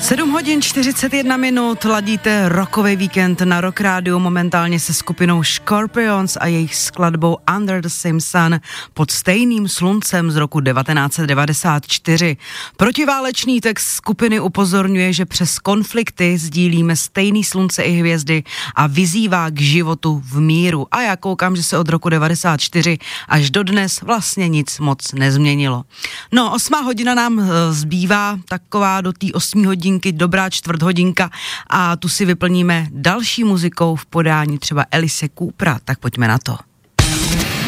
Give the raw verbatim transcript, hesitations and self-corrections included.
sedm hodin čtyřicet jedna minut, ladíte rockový víkend na Rock Rádiu, momentálně se skupinou Scorpions a jejich skladbou Under the Same Sun, pod stejným sluncem z roku devatenáct set devadesát čtyři. Protiválečný text skupiny upozorňuje, že přes konflikty sdílíme stejný slunce i hvězdy a vyzývá k životu v míru. A já koukám, že se od roku devadesát čtyři až do dnes vlastně nic moc nezměnilo. No, osmá hodina nám zbývá, taková do té osmí hodinky dobrá čtvrthodinka a tu si vyplníme další muzikou v podání třeba Alice Coopera, tak pojďme na to.